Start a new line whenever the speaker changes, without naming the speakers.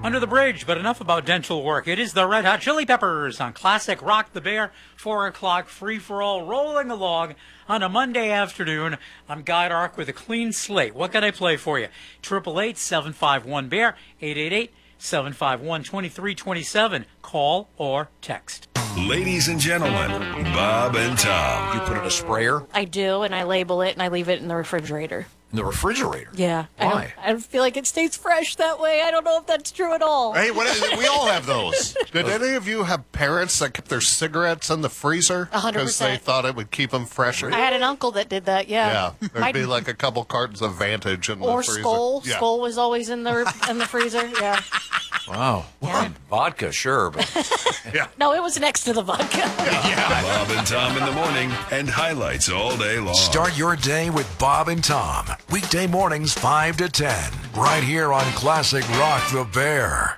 under the bridge, but enough about dental work. It is the Red Hot Chili Peppers on Classic Rock the Bear, 4 o'clock free-for-all, rolling along on a Monday afternoon. I'm Guy Dark with a clean slate. What can I play for you? 888-751-BEAR, 888-751-2327. Call or text.
Ladies and gentlemen, Bob and Tom.
You put in a sprayer
I do, and I label it, and I leave it in the refrigerator.
in the refrigerator.
Yeah.
Why?
I feel like it stays fresh that way. I don't know if that's true at all.
Hey, we all have those. Did any of you have parents that kept their cigarettes in the freezer?
100%.
Because they thought it would keep them fresher?
I had an uncle that did that, yeah.
Yeah, there'd be like a couple cartons of Vantage in the
Or
freezer.
Skoal.
Yeah.
Skoal was always in the freezer, yeah.
Wow.
Yeah.
I mean, vodka, sure, but
No, it was next to the vodka.
Bob and Tom in the morning and highlights all day long.
Start your day with Bob and Tom. Weekday mornings 5 to 10. Right here on Classic Rock the Bear.